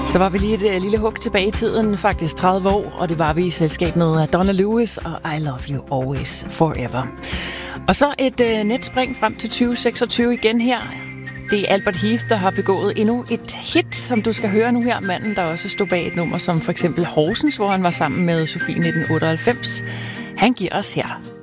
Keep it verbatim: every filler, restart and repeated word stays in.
Så var vi lige et uh, lille hug tilbage i tiden, faktisk tredive år, og det var vi i selskab med Donna Lewis og I Love You Always Forever. Og så et uh, netspring frem til tyve seksogtyve igen her. Det er Albert Heath, der har begået endnu et hit, som du skal høre nu her. Manden, der også stod bag et nummer som for eksempel Horsens, hvor han var sammen med Sofie nitten otteoghalvfems. Han giver os her